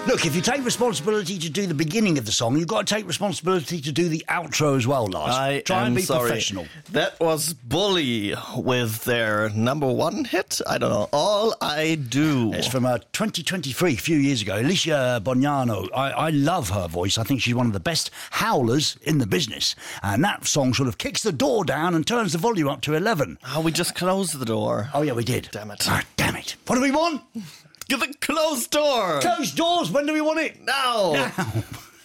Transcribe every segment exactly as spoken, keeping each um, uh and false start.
Look, if you take responsibility to do the beginning of the song, you've got to take responsibility to do the outro as well, Lars. I Try am and be sorry. professional. That was Bully with their number one hit. I don't know. All I Do. It's from uh, twenty twenty-three, a few years ago. Alicia Bognano. I, I love her voice. I think she's one of the best howlers in the business. And that song sort of kicks the door down and turns the volume up to eleven. Oh, we just closed the door. Oh, yeah, we did. Damn it. Ah, damn it. What do we want? Give the closed door. Closed doors. When do we want it? Now. Now.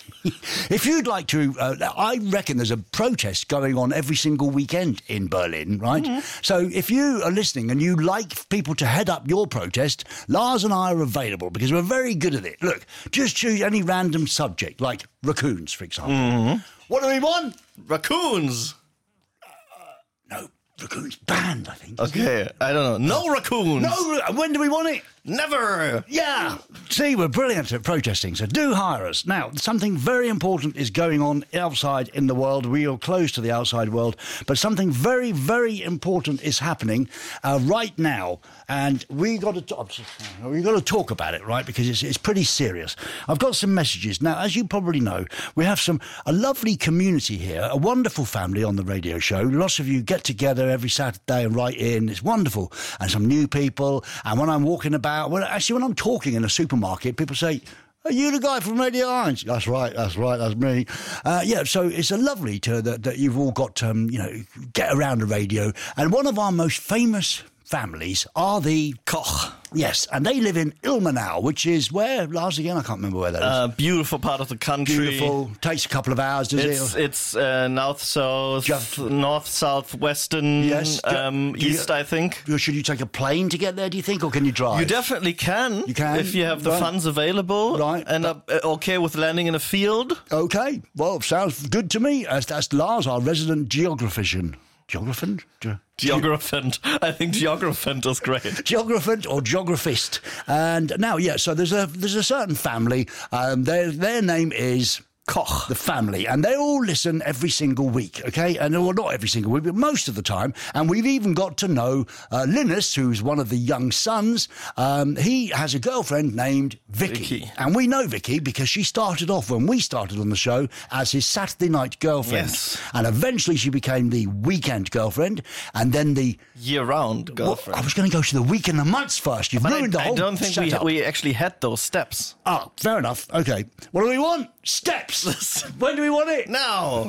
If you'd like to, uh, I reckon there's a protest going on every single weekend in Berlin, right? Mm-hmm. So if you are listening and you like people to head up your protest, Lars and I are available because we're very good at it. Look, just choose any random subject, like raccoons, for example. Mm-hmm. What do we want? Raccoons. Uh, no, raccoons banned, I think. Okay, I don't know. No raccoons. No, when do we want it? Never. Yeah. See, we're brilliant at protesting, so do hire us. Now, something very important is going on outside in the world. We are close to the outside world, but something very, very important is happening uh, right now, and we got to talk, we got to talk about it, right? Because it's it's pretty serious. I've got some messages now. As you probably know, we have some a lovely community here, a wonderful family on the radio show. Lots of you get together every Saturday and write in. It's wonderful, and some new people. And when I'm walking about. Well, actually, when I'm talking in a supermarket, people say, "Are you the guy from Radio Orange?" That's right, that's right, that's me. Uh, yeah, so it's a lovely to that, that you've all got to, um, you know, get around the radio. And one of our most famous families are the Koch. Yes, and they live in Ilmenau, which is where, Lars, again, I can't remember where that is. Uh, beautiful part of the country. Beautiful. Takes a couple of hours, does it's, it? It's uh, north-south, Just, north-south-western, yes, um, do you, east, I think. Should you take a plane to get there, do you think, or can you drive? You definitely can. You can? If you have the right. funds available. Right. And are uh, okay with landing in a field. Okay, well, sounds good to me. That's, that's Lars, our resident geographician. Geographant? Ge- Geographant. I think geographant is great. Geographant or geographist. And now, yeah, so there's a there's a certain family. Um, their their name is Koch, the family, and they all listen every single week, okay? And well, not every single week, but most of the time. And we've even got to know uh, Linus, who's one of the young sons. Um, he has a girlfriend named Vicky. Vicky. And we know Vicky because she started off when we started on the show as his Saturday night girlfriend. Yes. And eventually she became the weekend girlfriend, and then the year-round girlfriend. Well, I was going to go to the week and the months first. You've but ruined I, the whole I don't think we, setup. we actually had those steps. Ah, fair enough. Okay. What do we want? Steps. When do we want it? Now.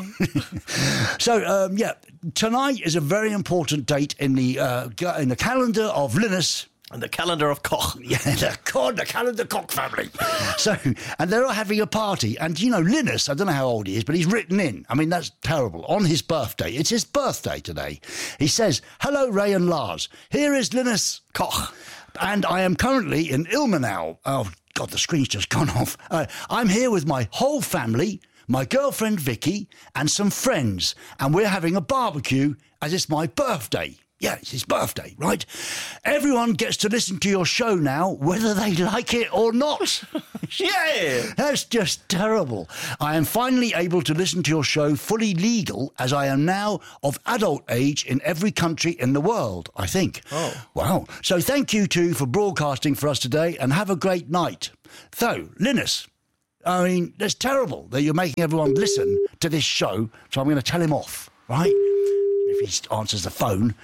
So, um, yeah, tonight is a very important date in the uh, in the calendar of Linus. And the calendar of Koch. Yeah, the, God, the calendar Koch family. So, and they're all having a party. And, you know, Linus, I don't know how old he is, but he's written in. I mean, that's terrible. On his birthday. It's his birthday today. He says, "Hello, Ray and Lars. Here is Linus Koch. And I am currently in Ilmenau." Oh, God, the screen's just gone off. Uh, I'm here with my whole family, my girlfriend Vicky, and some friends. And we're having a barbecue as it's my birthday. Yeah, it's his birthday, right? Everyone gets to listen to your show now, whether they like it or not. Yeah! That's just terrible. I am finally able to listen to your show fully legal, as I am now of adult age in every country in the world, I think. Oh. Wow. So thank you two for broadcasting for us today, and have a great night. So, Linus, I mean, that's terrible that you're making everyone listen to this show, so I'm going to tell him off, right? If he answers the phone...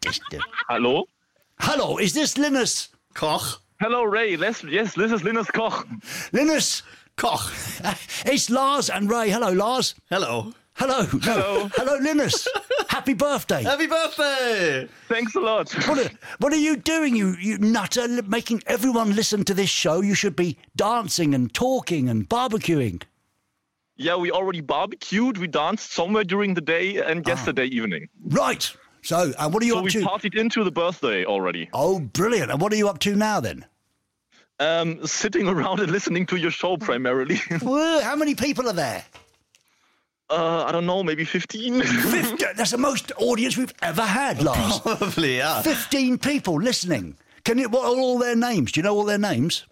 Hello? Hello, is this Linus Koch? Hello, Ray. Yes, yes, this is Linus Koch. Linus Koch. It's Lars and Ray. Hello, Lars. Hello. Hello. No. Hello. Hello, Linus. Happy birthday. Happy birthday! Thanks a lot. What are, what are you doing, you, you nutter, making everyone listen to this show? You should be dancing and talking and barbecuing. Yeah, we already barbecued. We danced somewhere during the day and Ah. yesterday evening. Right. So, and what are you So up we to? partied into the birthday already. Oh, brilliant. And what are you up to now, then? Um, sitting around and listening to your show primarily. Whoa, how many people are there? uh, I don't know, maybe fifteen. Fifty. That's the most audience we've ever had, Lars. Probably, yeah. Fifteen people listening. Can you? What are all their names? Do you know all their names?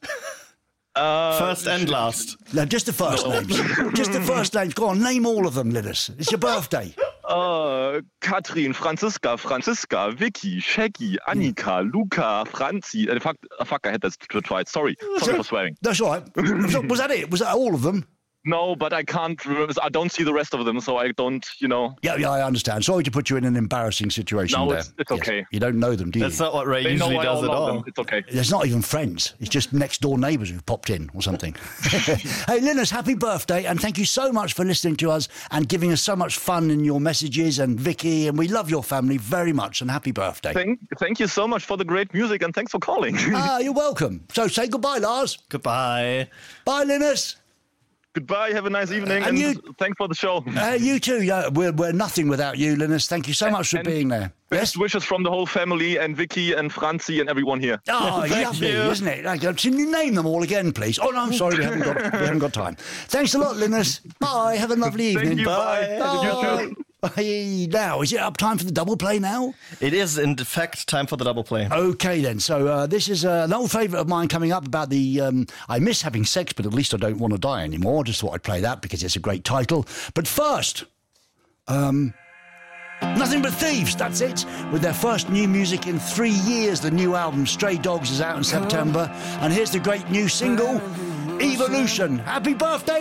Uh, First and last. No, just the first names. Just the first names. Go on, name all of them, Linus. It's your birthday. Uh, Katrin, Franziska, Franziska, Vicky, Shaggy, Annika, Luca, Franzi. Uh, fuck, uh, fuck, I had that t- twice. Sorry. Sorry for swearing. That's all right. was, was that it? Was that all of them? No, but I can't remember. I don't see the rest of them, so I don't, you know. Yeah, yeah, I understand. Sorry to put you in an embarrassing situation No, there. it's, it's Yes. okay. You don't know them, do you? That's not what Ray They usually know I does all at know all. them. It's okay. There's not even friends. It's just next door neighbours who've popped in or something. Hey, Linus, happy birthday. And thank you so much for listening to us and giving us so much fun in your messages. And Vicky, and we love your family very much. And happy birthday. Thank, thank you so much for the great music and thanks for calling. Ah, you're welcome. So say goodbye, Lars. Goodbye. Bye, Linus. Goodbye. Have a nice evening. And And, you- thanks for the show. Uh, you too. Yeah, we're, we're nothing without you, Linus. Thank you so much for And being there. Best wishes from the whole family and Vicky and Franzi and everyone here. Oh, Thank lovely, you. isn't it? Like, uh, can you name them all again, please? Oh, no, I'm sorry, we haven't got, we haven't got time. Thanks a lot, Linus. Bye. Have a lovely evening. Thank you. Bye. Bye. You too. Bye. Now, is it up time for the double play now? It is, in fact, time for the double play. Okay, then. So uh, this is uh, an old favourite of mine coming up about the... Um, I miss having sex, but at least I don't want to die anymore. Just thought I'd play that because it's a great title. But first... Um, Nothing But Thieves, that's it. With their first new music in three years, the new album Stray Dogs is out in September. And here's the great new single, Evolution. Happy birthday,